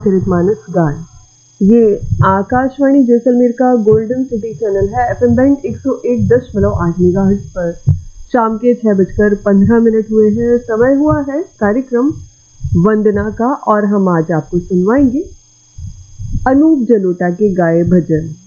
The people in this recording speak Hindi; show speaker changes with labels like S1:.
S1: चरितमानस गान। ये आकाशवाणी जैसलमेर का गोल्डन सिटी चैनल है। एफएम बैंड 101.8 मेगाहर्ट्ज पर शाम के 6:15 हुए हैं। समय हुआ है कार्यक्रम वंदना का और हम आज आपको सुनवाएंगे अनूप जलोटा के गाए भजन।